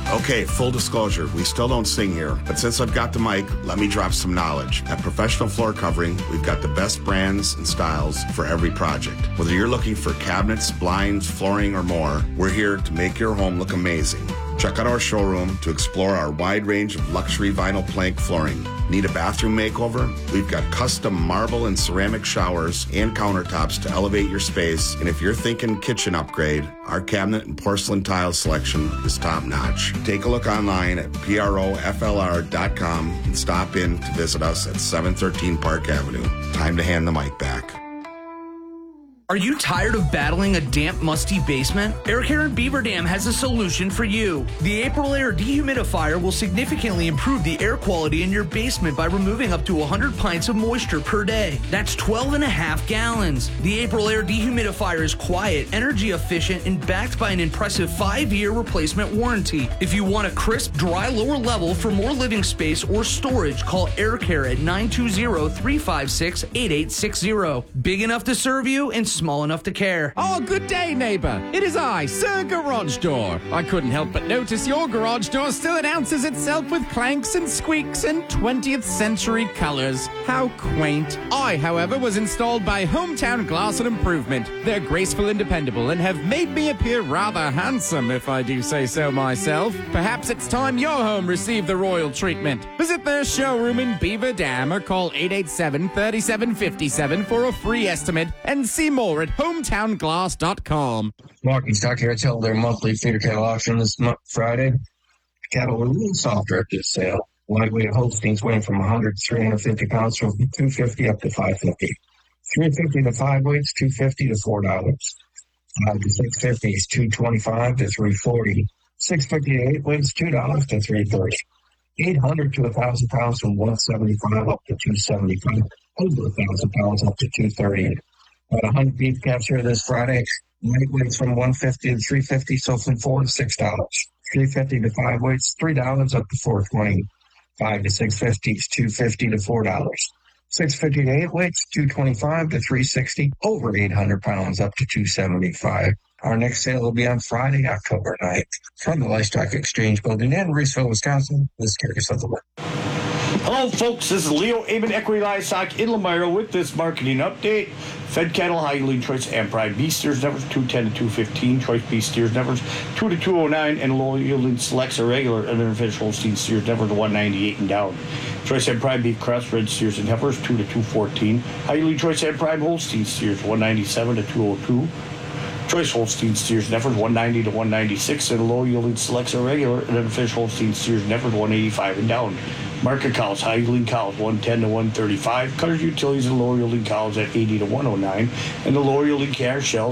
Okay, full disclosure, we still don't sing here, but since I've got the mic, let me drop some knowledge. At Professional Floor Covering, we've got the best brands and styles for every project. Whether you're looking for cabinets, blinds, flooring, or more, we're here to make your home look amazing. Check out our showroom to explore our wide range of luxury vinyl plank flooring. Need a bathroom makeover? We've got custom marble and ceramic showers and countertops to elevate your space. And if you're thinking kitchen upgrade, our cabinet and porcelain tile selection is top notch. Take a look online at proflr.com and stop in to visit us at 713 Park Avenue. Time to hand the mic back. Are you tired of battling a damp, musty basement? Air Care in Beaver Dam has a solution for you. The April Air Dehumidifier will significantly improve the air quality in your basement by removing up to 100 pints of moisture per day. That's 12 and a half gallons. The April Air Dehumidifier is quiet, energy efficient, and backed by an impressive 5-year replacement warranty. If you want a crisp, dry lower level for more living space or storage, call Air Care at 920-356-8860. Big enough to serve you and small enough to care. Oh, good day, neighbour. It is I, Sir Garage Door. I couldn't help but notice your garage door still announces itself with clanks and squeaks and 20th century colours. How quaint. I, however, was installed by Hometown Glass and Improvement. They're graceful and dependable and have made me appear rather handsome, if I do say so myself. Perhaps it's time your home received the royal treatment. Visit their showroom in Beaver Dam or call 887-3757 for a free estimate and see more at hometownglass.com. Market stock here. It's held their monthly feeder cattle auction this Friday. Cattle were a little softer at this sale. Lightweight Holsteins weighing from 100 to 350 pounds from 250 up to 550. 350 to 5 weights, $250 to $4. 5 to 650 is $225 to $340. 650 to 8 weights, $2 to $330. 800 to 1,000 pounds from 175 up to 275. Over 1,000 pounds up to 230. About 100 beef calves here this Friday. Lightweights from 150 to 350, so from $4 to $6. 350 to 5 weights, $3 up to $420. 5 to 650 is $250 to $4. 650 to 8 weights, $225 to $360. Over 800 pounds up to $275. Our next sale will be on Friday, October 9th, from the Livestock Exchange Building in Reeseville, Wisconsin. Let's carry us on the way. Hello, folks. This is Leo Aben, Equity Livestock in Lamira with this marketing update. Fed cattle, high yielding choice and pride beef steers numbers 210 to 215, choice beef steers numbers 2 to 209, and low yielding selects or regular and artificial Holstein steers numbers 198 and down. Choice and pride beef crossbred steers and heifers 2 to 214, high yielding choice and pride Holstein steers 197 to 202. Choice Holstein steers and heifers 190 to 196, and low yielding selects or regular and artificial Holstein steers and heifers 185 and down. Market cows, high yielding cows 110 to 135, cutters, utilities, and lower yielding cows at 80 to 109, and the lower yielding calf shells